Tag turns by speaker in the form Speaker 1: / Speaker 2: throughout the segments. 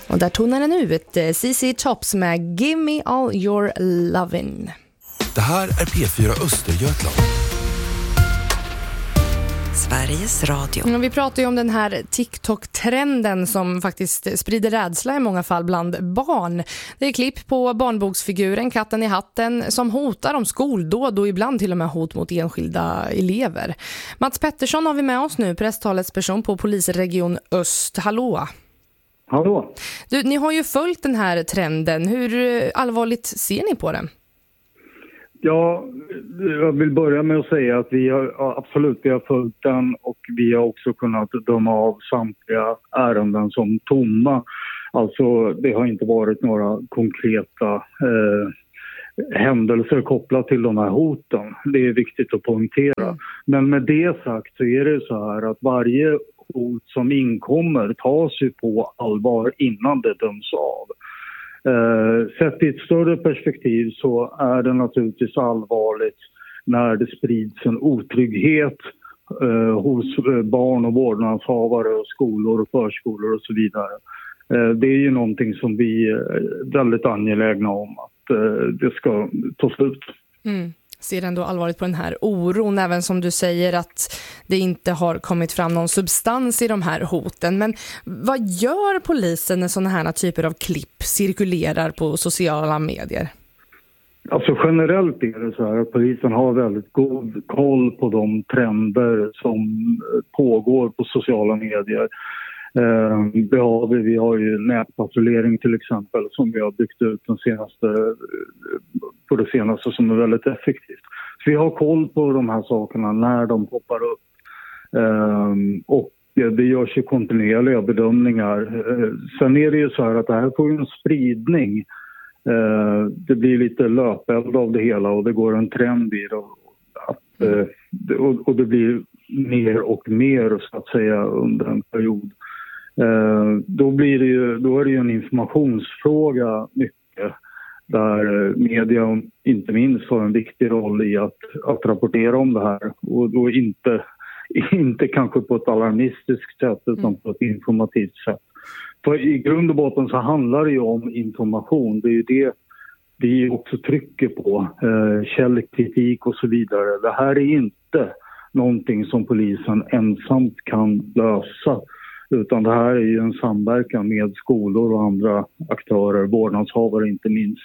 Speaker 1: Och där tonar den ut CC Tops med Give Me All Your Lovin'.
Speaker 2: Det här är P4 Östergötland.
Speaker 3: Sveriges Radio.
Speaker 1: Vi pratar ju om den här TikTok-trenden som faktiskt sprider rädsla i många fall bland barn. Det är klipp på barnboksfiguren Katten i hatten som hotar om skoldåd och ibland till och med hot mot enskilda elever. Mats Pettersson har vi med oss nu, presstalesperson på Polisregion Öst. Hallå!
Speaker 4: Hallå!
Speaker 1: Du, ni har ju följt den här trenden. Hur allvarligt ser ni på den?
Speaker 4: Ja, jag vill börja med att säga att vi har följt den och vi har också kunnat döma av samtliga ärenden som tomma. Alltså det har inte varit några konkreta händelser kopplat till de här hoten. Det är viktigt att poängtera. Men med det sagt så är det så här att varje hot som inkommer tas ju på allvar innan det döms av. Sett i ett större perspektiv så är det naturligtvis allvarligt när det sprids en otrygghet hos barn och vårdnadshavare och skolor och förskolor och så vidare. Det är ju någonting som vi är väldigt angelägna om att det ska ta slut.
Speaker 1: Ser ändå allvarligt på den här oron, även som du säger att det inte har kommit fram någon substans i de här hoten. Men vad gör polisen när sådana här typer av klipp cirkulerar på sociala medier?
Speaker 4: Alltså generellt är det så här att polisen har väldigt god koll på de trender som pågår på sociala medier. Vi har ju nätpatrullering till exempel som vi har byggt ut på det senaste som är väldigt effektivt. Så vi har koll på de här sakerna när de poppar upp. Och det görs ju kontinuerliga bedömningar. Sen är det ju så här att det här får en spridning. Det blir lite löpeld av det hela och det går en trend i det. Och det blir mer och mer så att säga under en period. Då är det ju en informationsfråga mycket där media inte minst har en viktig roll i att rapportera om det här och då inte kanske på ett alarmistiskt sätt utan på ett informativt sätt. För i grund och botten så handlar det ju om information, det är ju det vi också trycker på, källkritik och så vidare. Det här är inte någonting som polisen ensamt kan lösa. Utan det här är ju en samverkan med skolor och andra aktörer, vårdnadshavare inte minst,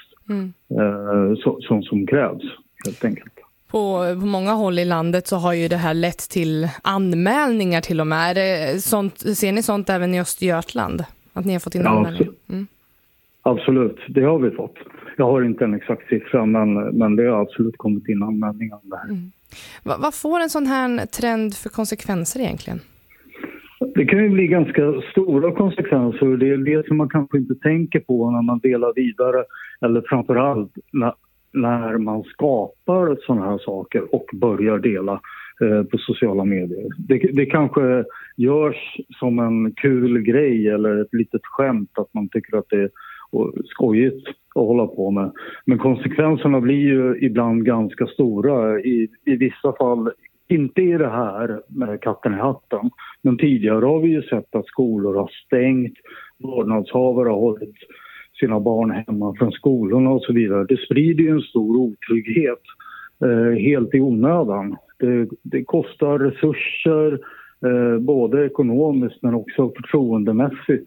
Speaker 4: som krävs helt enkelt.
Speaker 1: På många håll i landet så har ju det här lett till anmälningar till och med. Ser ni sånt även i Östergötland? Att ni har fått in anmälningar?
Speaker 4: Absolut, det har vi fått. Jag har inte en exakt siffra men det har absolut kommit in anmälningar om det här.
Speaker 1: Vad får en sån här trend för konsekvenser egentligen?
Speaker 4: Det kan ju bli ganska stora konsekvenser. Det är det som man kanske inte tänker på när man delar vidare. Eller framförallt när man skapar sådana här saker och börjar dela på sociala medier. Det kanske görs som en kul grej eller ett litet skämt att man tycker att det är skojigt att hålla på med. Men konsekvenserna blir ju ibland ganska stora. I vissa fall, inte i det här med katten i hatten, men tidigare har vi ju sett att skolor har stängt, vårdnadshavare har hållit sina barn hemma från skolorna och så vidare. Det sprider ju en stor otrygghet helt i onödan. Det kostar resurser, både ekonomiskt men också förtroendemässigt.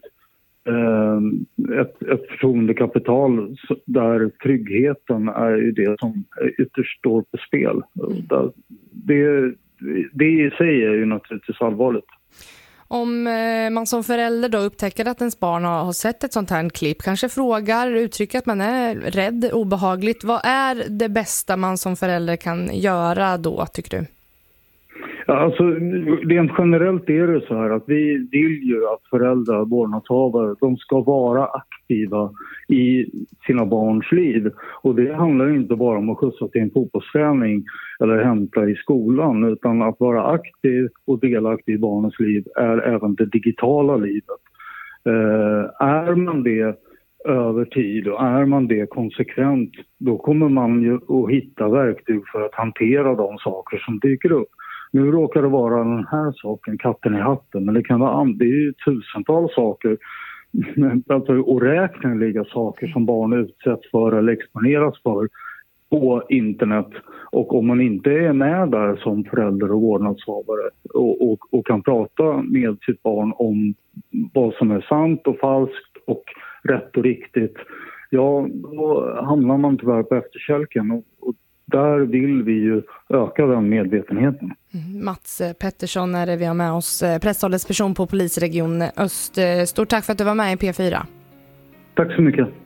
Speaker 4: Ett förtroendekapital där tryggheten är ju det som ytterst står på spel. Det i sig är ju naturligtvis allvarligt.
Speaker 1: Om man som förälder då upptäcker att ens barn har sett ett sånt här klipp, kanske uttrycker att man är rädd, obehagligt. Vad är det bästa man som förälder kan göra då, tycker du?
Speaker 4: Ja, alltså, rent generellt är det så här att vi vill ju att föräldrar, vårdnadshavare, de ska vara aktiva i sina barns liv. Och det handlar inte bara om att skjutsa till en fotbollsträning eller hämta i skolan, utan att vara aktiv och delaktig i barnens liv är även det digitala livet. Är man det över tid och är man det konsekvent, då kommer man ju att hitta verktyg för att hantera de saker som dyker upp. Nu råkar det vara den här saken, katten i hatten, men det är ju tusentals saker alltså oräkneliga saker som barn utsätts för eller exponeras för på internet. Och om man inte är med där som förälder och vårdnadshavare och kan prata med sitt barn om vad som är sant och falskt och rätt och riktigt, ja, då hamnar man tyvärr på efterkälken. Och där vill vi ju öka den medvetenheten.
Speaker 1: Mats Pettersson är det vi har med oss, presstalesperson på Polisregion Öst. Stort tack för att du var med i P4.
Speaker 4: Tack så mycket.